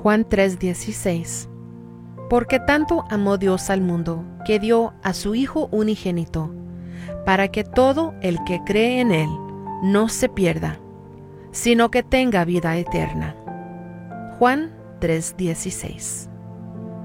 Juan 3:16. Porque tanto amó Dios al mundo, que dio a su Hijo unigénito, para que todo el que cree en Él no se pierda, sino que tenga vida eterna. Juan 3:16.